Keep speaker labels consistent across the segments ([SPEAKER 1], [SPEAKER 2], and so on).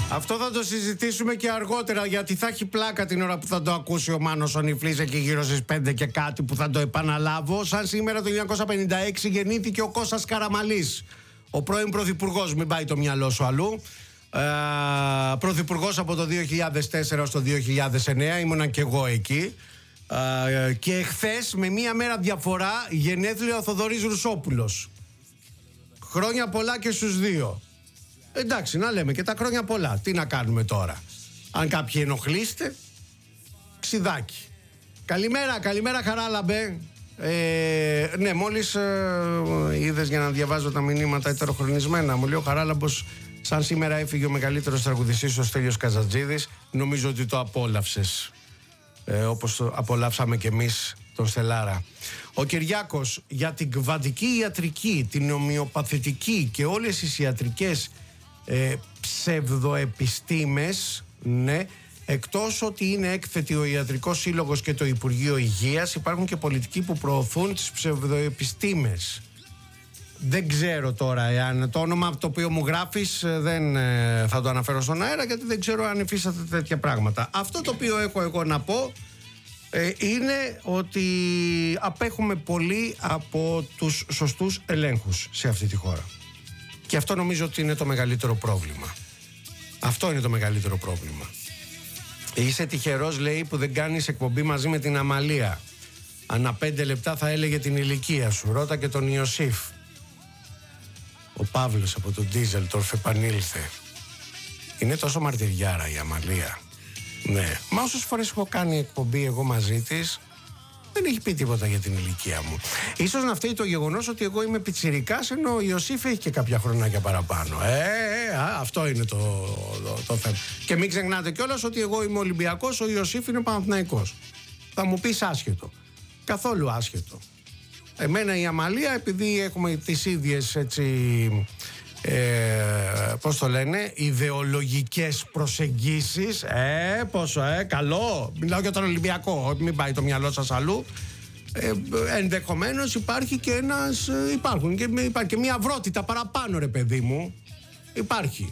[SPEAKER 1] Αυτό θα το συζητήσουμε και αργότερα, γιατί θα έχει πλάκα την ώρα που θα το ακούσει ο Μάνος ο Νιφλής εκεί γύρω στις 5 και κάτι, που θα το επαναλάβω. Σαν σήμερα το 1956 γεννήθηκε ο Κώστας Καραμαλής, ο πρώην πρωθυπουργός, μην πάει το μυαλό σου αλλού. Πρωθυπουργός από το 2004 ως το 2009, ήμουνα και εγώ εκεί. Και εχθές, με μία μέρα διαφορά, γενέθλια ο Θοδωρής Ρουσόπουλος. Χρόνια πολλά και στους δύο. Εντάξει, να λέμε και τα χρόνια πολλά. Τι να κάνουμε τώρα? Αν κάποιοι ενοχλείστε, ξιδάκι. Καλημέρα Χαράλαμπε. Ναι, μόλις είδες για να διαβάζω τα μηνύματα ετεροχρονισμένα. Μου λέει ο Χαράλαμπος, σαν σήμερα έφυγε ο μεγαλύτερος τραγουδιστής ο Στέλιος Καζατζίδης. Νομίζω ότι το απόλαυσες, όπως το απολαύσαμε κι εμείς τον Στελάρα. Ο Κυριάκος, για την κβαντική ιατρική, την ομοιοπαθητική και όλες τις ιατρικές ψευδοεπιστήμες, ναι, εκτός ότι είναι έκθετοι ο Ιατρικός Σύλλογος και το Υπουργείο Υγείας, υπάρχουν και πολιτικοί που προωθούν τις ψευδοεπιστήμες. Δεν ξέρω τώρα εάν το όνομα το οποίο μου γράφεις δεν θα το αναφέρω στον αέρα, γιατί δεν ξέρω αν υφίσταται τέτοια πράγματα. Αυτό το οποίο έχω εγώ να πω είναι ότι απέχουμε πολύ από τους σωστούς ελέγχους σε αυτή τη χώρα. Και αυτό νομίζω ότι είναι το μεγαλύτερο πρόβλημα. Αυτό είναι το μεγαλύτερο πρόβλημα. Είσαι τυχερός, λέει, που δεν κάνεις εκπομπή μαζί με την Αμαλία. Ανά 5 λεπτά θα έλεγε την ηλικία σου. Ρώτα και τον Ιωσήφ. Ο Παύλος από τον Ντίζελτορφ επανήλθε. Είναι τόσο μαρτυριάρα η Αμαλία. Ναι. Μα όσες φορές έχω κάνει εκπομπή εγώ μαζί της, δεν έχει πει τίποτα για την ηλικία μου. Ίσως να φταίει το γεγονός ότι εγώ είμαι πιτσιρικάς, ενώ ο Ιωσήφ έχει και κάποια χρονάκια παραπάνω. Αυτό είναι το θέμα. Και μην ξεχνάτε κιόλας ότι εγώ είμαι Ολυμπιακός, ο Ιωσήφ είναι Παναθηναϊκός. Θα μου πεις άσχετο. Καθόλου άσχετο. Εμένα η Αμαλία, επειδή έχουμε τις ίδιες έτσι, πώς το λένε, ιδεολογικές προσεγγίσεις, καλό, μιλάω για τον Ολυμπιακό, μην πάει το μυαλό σας αλλού, ενδεχομένως υπάρχει και υπάρχει και μια αυρότητα παραπάνω, ρε παιδί μου, υπάρχει.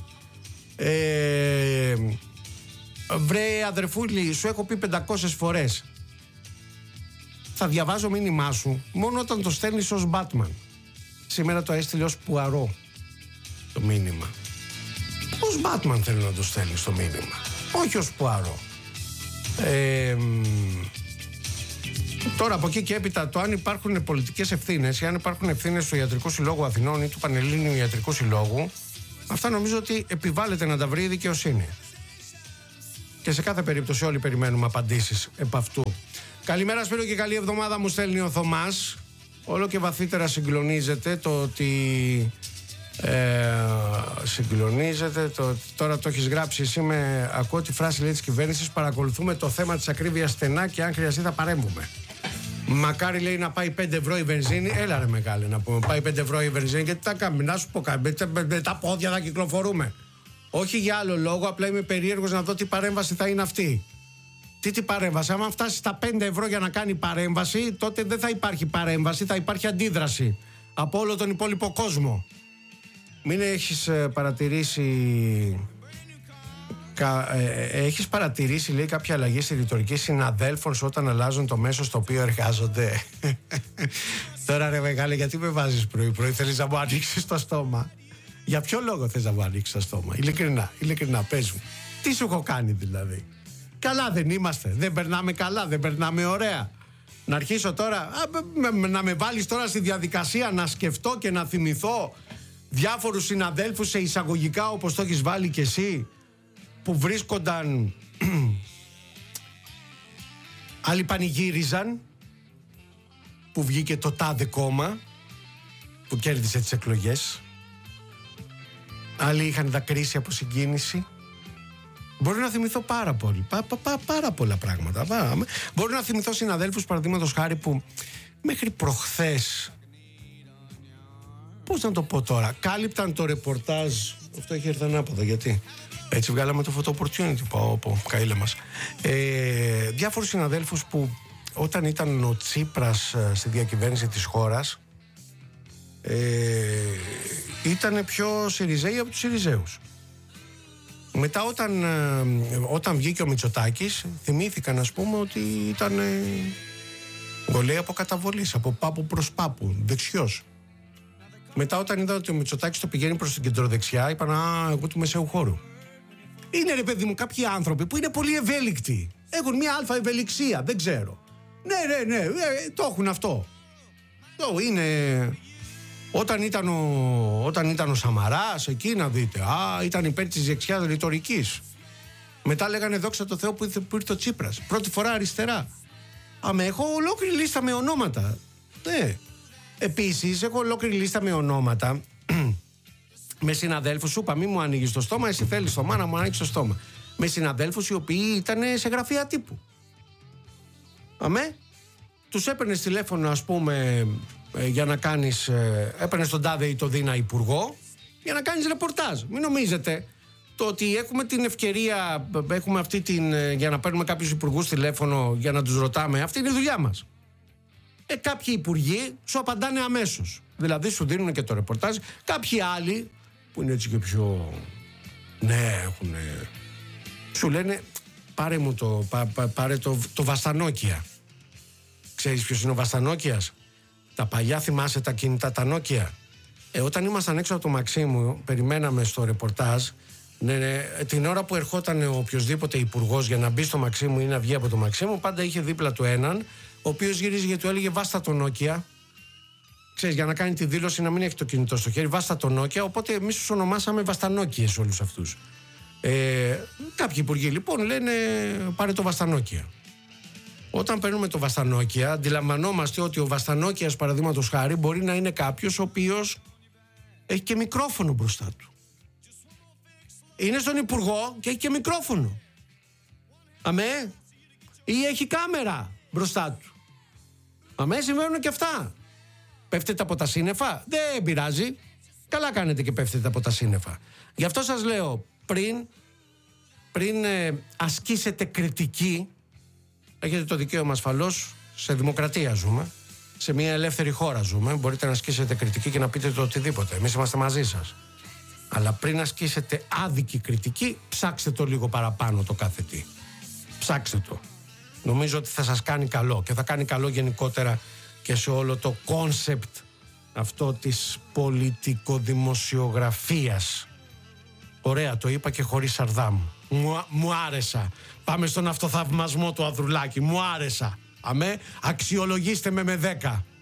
[SPEAKER 1] Βρε αδερφούλη, σου έχω πει 500 φορές, θα διαβάζω μήνυμά σου μόνο όταν το στέλνεις ως Batman. Σήμερα το έστειλε ως Πουαρό το μήνυμα. Ως Batman θέλω να το στέλνεις το μήνυμα, όχι ως Πουαρό. Τώρα από εκεί και έπειτα, το αν υπάρχουν πολιτικές ευθύνες ή αν υπάρχουν ευθύνες του Ιατρικού Συλλόγου Αθηνών ή του Πανελλήνιου Ιατρικού Συλλόγου, αυτά νομίζω ότι επιβάλλεται να τα βρει η δικαιοσύνη. Και σε κάθε περίπτωση όλοι περιμένουμε απαντήσεις επ' αυτού. Καλημέρα Σπύρο και καλή εβδομάδα, μου στέλνει ο Θωμάς. Όλο και βαθύτερα συγκλονίζεται το ότι τώρα το έχεις γράψει εσύ, ακούω τη φράση, λέει, της κυβέρνησης, παρακολουθούμε το θέμα της ακρίβειας στενά και αν χρειαστεί θα παρέμβουμε. Μακάρι, λέει, να πάει 5 ευρώ η βενζίνη. Έλα ρε μεγάλε, να πούμε, πάει 5 ευρώ η βενζίνη και τι θα κάνουμε? Να σου πω κάτι, με τα πόδια θα κυκλοφορούμε. Όχι για άλλο λόγο, απλά είμαι περίεργος να δω τι παρέμβαση θα είναι αυτή. Τι παρέμβαση? Άμα φτάσει στα 5 ευρώ για να κάνει παρέμβαση, τότε δεν θα υπάρχει παρέμβαση, θα υπάρχει αντίδραση από όλο τον υπόλοιπο κόσμο. Μην έχεις παρατηρήσει έχεις παρατηρήσει, λέει, κάποια αλλαγή στη ρητορική συναδέλφων σου όταν αλλάζουν το μέσο στο οποίο εργάζονται? Τώρα ρε μεγάλε, γιατί με βάζεις πρωί-πρωί? Θέλεις να μου ανοίξεις το στόμα? Για ποιο λόγο θες να μου ανοίξεις το στόμα? Ειλικρινά πες μου, τι σου έχω κάνει δηλαδή? Καλά δεν είμαστε? Δεν περνάμε καλά? Δεν περνάμε ωραία? Να αρχίσω τώρα να με βάλεις τώρα στη διαδικασία να σκεφτώ και να θυμηθώ διάφορους συναδέλφους σε εισαγωγικά, όπως το έχεις βάλει και εσύ, που βρίσκονταν άλλοι πανηγύριζαν που βγήκε το τάδε κόμμα που κέρδισε τις εκλογές, άλλοι είχαν δακρύσει από συγκίνηση. Μπορώ να θυμηθώ πάρα πολλά πράγματα. Μπορώ να θυμηθώ συναδέλφους, παραδείγματος χάρη, που μέχρι προχθές, πώς να το πω τώρα, κάλυπταν το ρεπορτάζ. Αυτό έχει έρθει ανάποδα, γιατί έτσι βγάλαμε το photo opportunity από καήλε μας. Διάφορους συναδέλφους που όταν ήταν ο Τσίπρας στη διακυβέρνηση της χώρας, ήταν πιο Συριζέοι από τους Συριζέους. Μετά όταν βγήκε ο Μητσοτάκης, θυμήθηκαν, ας πούμε, ότι ήταν γκολέι από καταβολής, από πάπου προς πάπου, δεξιός. Μετά όταν είδα ότι ο Μητσοτάκης το πηγαίνει προς την κεντροδεξιά, είπαν εγώ του μεσαίου χώρου. Είναι, ρε παιδί μου, κάποιοι άνθρωποι που είναι πολύ ευέλικτοι. Έχουν μια αλφα ευελιξία, δεν ξέρω. Ναι, το έχουν αυτό. Είναι... Όταν ήταν ο Σαμαράς, εκεί να δείτε, ήταν υπέρ της δεξιάς ρητορικής. Μετά λέγανε δόξα τω Θεώ που ήρθε ο Τσίπρας. Πρώτη φορά αριστερά. Έχω ολόκληρη λίστα με ονόματα. Ναι. Επίσης, έχω ολόκληρη λίστα με ονόματα με συναδέλφους. Σου είπα, μη μου ανοίγεις το στόμα, εσύ θέλεις το να μου ανοίξεις το στόμα. Με συναδέλφους οι οποίοι ήταν σε γραφεία τύπου. Τους έπαιρνες τηλέφωνο, ας πούμε, για να κάνεις, έπαιρνες τον τάδε ή το δίνα υπουργό για να κάνεις ρεπορτάζ. Μην νομίζετε το ότι έχουμε την ευκαιρία, έχουμε για να παίρνουμε κάποιους υπουργούς τηλέφωνο για να τους ρωτάμε. Αυτή είναι η δουλειά μας. Κάποιοι υπουργοί σου απαντάνε αμέσως. Δηλαδή σου δίνουν και το ρεπορτάζ. Κάποιοι άλλοι που είναι έτσι και πιο... Ναι, έχουν... Σου λένε πάρε το Βαστανόκια. Ξέρεις ποιος είναι ο Βαστανόκιας? Τα παλιά, θυμάσαι τα κινητά τα Νόκια? Όταν ήμασταν έξω από το Μαξίμου, περιμέναμε στο ρεπορτάζ, την ώρα που ερχόταν ο οποιοσδήποτε υπουργός για να μπει στο Μαξίμου ή να βγει από το Μαξίμου, πάντα είχε δίπλα του έναν, ο οποίος γυρίζει και του έλεγε βάστα το Νόκια. Ξέρεις, για να κάνει τη δήλωση να μην έχει το κινητό στο χέρι, βάστα το Νόκια. Οπότε εμείς τους ονομάσαμε Βαστανόκιες όλους αυτούς. Κάποιοι υπουργοί λοιπόν λένε πάρε το Βαστανόκια. Όταν παίρνουμε το Βαστανόκια, αντιλαμβανόμαστε ότι ο Βαστανόκιας, παραδείγματος χάρη, μπορεί να είναι κάποιος ο οποίος έχει και μικρόφωνο μπροστά του. Είναι στον υπουργό και έχει και μικρόφωνο. Ή έχει κάμερα μπροστά του. Συμβαίνουν και αυτά. Πέφτετε από τα σύννεφα? Δεν πειράζει. Καλά κάνετε και πέφτετε από τα σύννεφα. Γι' αυτό σας λέω, πριν ασκήσετε κριτική, έχετε το δικαίωμα ασφαλώς, σε δημοκρατία ζούμε, σε μια ελεύθερη χώρα ζούμε, μπορείτε να ασκήσετε κριτική και να πείτε το οτιδήποτε. Εμείς είμαστε μαζί σας. Αλλά πριν ασκήσετε άδικη κριτική, ψάξτε το λίγο παραπάνω το κάθε τι. Ψάξτε το. Νομίζω ότι θα σας κάνει καλό και θα κάνει καλό γενικότερα και σε όλο το κόνσεπτ αυτό της πολιτικοδημοσιογραφίας. Ωραία, το είπα και χωρίς Σαρδάμ. Μου άρεσα. Πάμε στον αυτοθαυμασμό του Ανδρουλάκη. Μου άρεσα. Αξιολογήστε με 10.